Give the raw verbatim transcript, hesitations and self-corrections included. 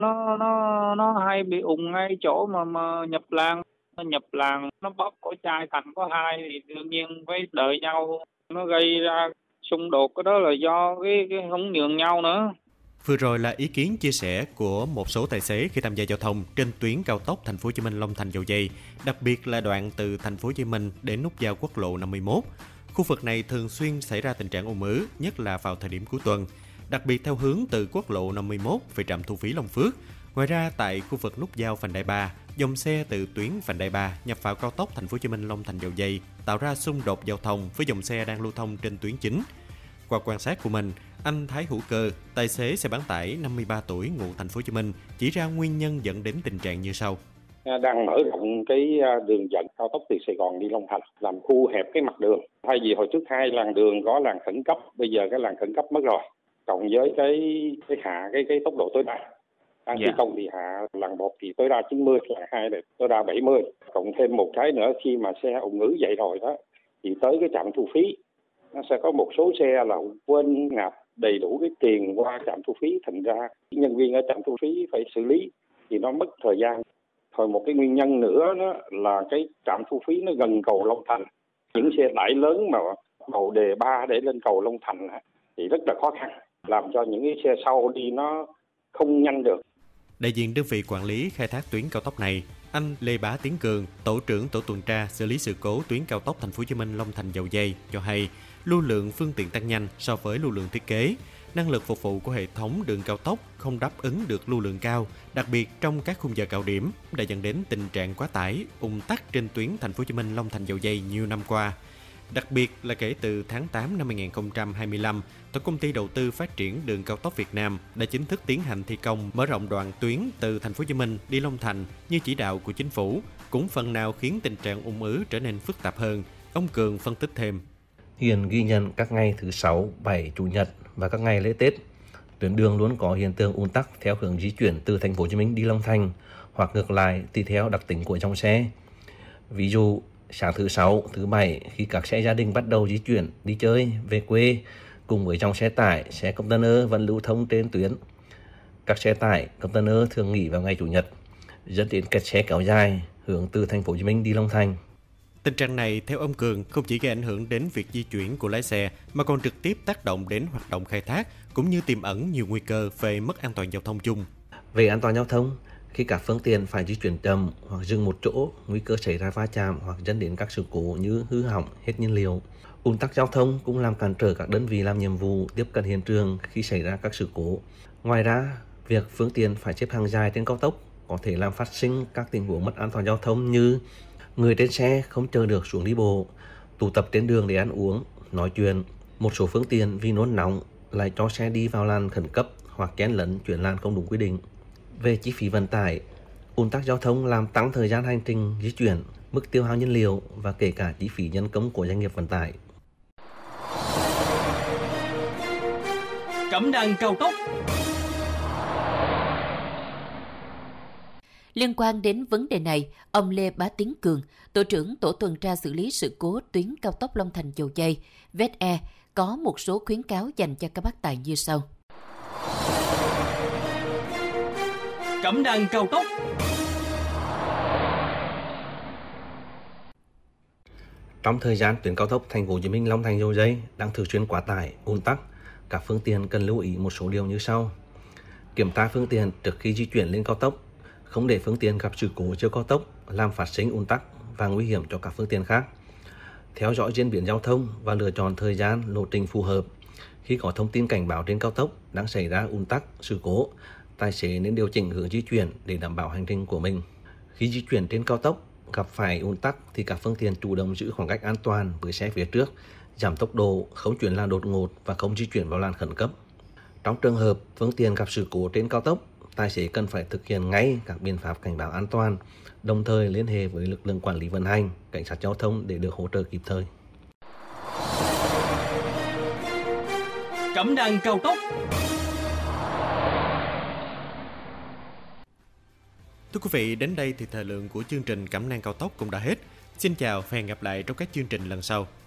Nó nó nó hay bị ùn ngay chỗ mà mà nhập làn, nó nhập làn nó bóp cổ chai thành có hai thì đương nhiên phải đợi nhau, nó gây ra xung đột, cái đó là do cái cái không nhường nhau nữa. Vừa rồi là ý kiến chia sẻ của một số tài xế khi tham gia giao thông trên tuyến cao tốc Thành phố Hồ Chí Minh Long Thành Dầu Giây, đặc biệt là đoạn từ Thành phố Hồ Chí Minh đến nút giao quốc lộ năm mươi mốt. Khu vực này thường xuyên xảy ra tình trạng ùn ứ, nhất là vào thời điểm cuối tuần, đặc biệt theo hướng từ quốc lộ năm mươi mốt về trạm thu phí Long Phước. Ngoài ra, tại khu vực nút giao Vành Đai ba, dòng xe từ tuyến Vành Đai ba nhập vào cao tốc Thành phố Hồ Chí Minh Long Thành Dầu Giây tạo ra xung đột giao thông với dòng xe đang lưu thông trên tuyến chính. Qua quan sát của mình, anh Thái Hữu Cơ, tài xế xe bán tải năm mươi ba tuổi ngụ Thành phố Hồ Chí Minh, chỉ ra nguyên nhân dẫn đến tình trạng như sau. Đang mở rộng cái đường dẫn cao tốc từ Sài Gòn đi Long Thành, làm thu hẹp cái mặt đường. Thay vì hồi trước hai làn đường có làn khẩn cấp, bây giờ cái làn khẩn cấp mất rồi. Cộng với cái cái hạ cái cái tốc độ tối đa. Đang thi công thì hạ làn một thì tối đa chín mươi, làn hai thì tối đa bảy mươi. Cộng thêm một cái nữa, khi mà xe ùn ứ vậy rồi đó, thì tới cái trạm thu phí, nó sẽ có một số xe là quên nạp đầy đủ cái tiền qua trạm thu phí, thành ra nhân viên ở trạm thu phí phải xử lý thì nó mất thời gian. Rồi một cái nguyên nhân nữa đó là cái trạm thu phí nó gần cầu Long Thành, những xe tải lớn mà đầu đề ba để lên cầu Long Thành thì rất là khó khăn, làm cho những cái xe sau đi nó không nhanh được. Đại diện đơn vị quản lý khai thác tuyến cao tốc này, anh Lê Bá Tiến Cường, tổ trưởng tổ tuần tra xử lý sự cố tuyến cao tốc Thành phố Hồ Chí Minh Long Thành Dầu Giây cho hay, lưu lượng phương tiện tăng nhanh so với lưu lượng thiết kế, năng lực phục vụ của hệ thống đường cao tốc không đáp ứng được lưu lượng cao, đặc biệt trong các khung giờ cao điểm đã dẫn đến tình trạng quá tải, ùn tắc trên tuyến Thành phố Hồ Chí Minh Long Thành Dầu Giây nhiều năm qua. Đặc biệt là kể từ tháng tám năm hai nghìn không trăm hai mươi lăm, Tổng công ty đầu tư phát triển đường cao tốc Việt Nam đã chính thức tiến hành thi công mở rộng đoạn tuyến từ Thành phố Hồ Chí Minh đi Long Thành như chỉ đạo của chính phủ, cũng phần nào khiến tình trạng ùn ứ trở nên phức tạp hơn. Ông Cường phân tích thêm. Hiện ghi nhận các ngày thứ sáu, bảy, chủ nhật và các ngày lễ Tết, tuyến đường luôn có hiện tượng ùn tắc theo hướng di chuyển từ Thành phố Hồ Chí Minh đi Long Thành hoặc ngược lại tùy theo đặc tính của dòng xe. Ví dụ, sáng thứ sáu, thứ bảy khi các xe gia đình bắt đầu di chuyển đi chơi, về quê cùng với dòng xe tải, xe container vẫn lưu thông trên tuyến. Các xe tải, container thường nghỉ vào ngày chủ nhật, dẫn đến kẹt xe kéo dài hướng từ Thành phố Hồ Chí Minh đi Long Thành. Tình trạng này, theo ông Cường, không chỉ gây ảnh hưởng đến việc di chuyển của lái xe mà còn trực tiếp tác động đến hoạt động khai thác cũng như tiềm ẩn nhiều nguy cơ về mất an toàn giao thông chung. Về an toàn giao thông, khi các phương tiện phải di chuyển chậm hoặc dừng một chỗ, nguy cơ xảy ra va chạm hoặc dẫn đến các sự cố như hư hỏng, hết nhiên liệu. Ùn tắc giao thông cũng làm cản trở các đơn vị làm nhiệm vụ tiếp cận hiện trường khi xảy ra các sự cố. Ngoài ra, việc phương tiện phải xếp hàng dài trên cao tốc có thể làm phát sinh các tình huống mất an toàn giao thông như người trên xe không chờ được xuống đi bộ, tụ tập trên đường để ăn uống, nói chuyện. Một số phương tiện vì nôn nóng lại cho xe đi vào làn khẩn cấp hoặc chen lấn chuyển làn không đúng quy định. Về chi phí vận tải, ùn tắc giao thông làm tăng thời gian hành trình di chuyển, mức tiêu hao nhiên liệu và kể cả chi phí nhân công của doanh nghiệp vận tải. Cẩm nang cao tốc. Liên quan đến vấn đề này, ông Lê Bá Tiến Cường, tổ trưởng tổ tuần tra xử lý sự cố tuyến cao tốc Long Thành Dầu Giây, vê ét e, có một số khuyến cáo dành cho các bác tài như sau. Cẩm nang cao tốc. Trong thời gian tuyến cao tốc Thành phố Hồ Chí Minh Long Thành Dầu Giây đang thường xuyên quá tải, ùn tắc, các phương tiện cần lưu ý một số điều như sau. Kiểm tra phương tiện trước khi di chuyển lên cao tốc, không để phương tiện gặp sự cố trên cao tốc làm phát sinh ùn tắc và nguy hiểm cho các phương tiện khác. Theo dõi diễn biến giao thông và lựa chọn thời gian, lộ trình phù hợp. Khi có thông tin cảnh báo trên cao tốc đang xảy ra ùn tắc, sự cố, tài xế nên điều chỉnh hướng di chuyển để đảm bảo hành trình của mình. Khi di chuyển trên cao tốc gặp phải ùn tắc thì các phương tiện chủ động giữ khoảng cách an toàn với xe phía trước, giảm tốc độ, không chuyển làn đột ngột và không di chuyển vào làn khẩn cấp. Trong trường hợp phương tiện gặp sự cố trên cao tốc, tài xế cần phải thực hiện ngay các biện pháp cảnh báo an toàn, đồng thời liên hệ với lực lượng quản lý vận hành, cảnh sát giao thông để được hỗ trợ kịp thời. Cẩm nang cao tốc. Thưa quý vị, đến đây thì thời lượng của chương trình Cẩm nang cao tốc cũng đã hết. Xin chào và hẹn gặp lại trong các chương trình lần sau.